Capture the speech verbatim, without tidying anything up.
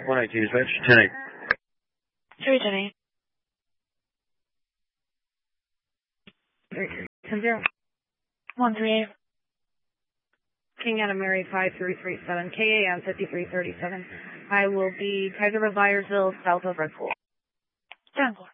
one eighteen is registered ten eight. Cherry Jenny. ten zero. one three eight. King Anna Mary five three three seven, K A M fifty-three thirty-seven. I will be Tiger of Byersville, south of Red School. Ten.